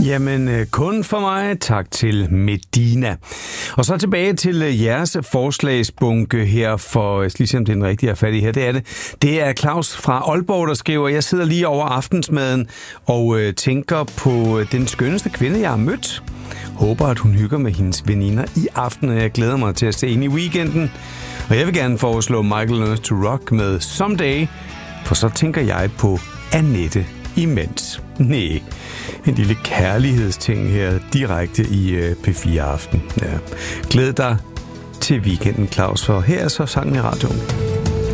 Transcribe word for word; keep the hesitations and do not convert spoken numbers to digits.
Jamen, kun for mig. Tak til Medina. Og så tilbage til jeres forslagsbunke her, for ligesom den rigtige er fat i her, det er det. Det er Claus fra Aalborg, der skriver, jeg sidder lige over aftensmaden og øh, tænker på den skønneste kvinde, jeg har mødt. Håber, at hun hygger med hendes veninder i aften, og jeg glæder mig til at se ind i weekenden. Og jeg vil gerne foreslå Michael Learns to Rock med Someday, for så tænker jeg på Annette imens. Næh, en lille kærlighedsting her direkte i uh, P fire Aften. Ja. Glæd dig til weekenden, Claus, for her er så sangen i radioen.